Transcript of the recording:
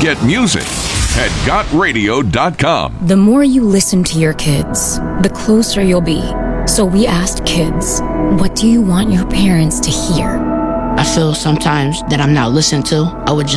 Get music at gotradio.com. The more you listen to your kids, the closer you'll be. So we asked kids, what do you want your parents to hear? I feel sometimes that I'm not listened to. I would just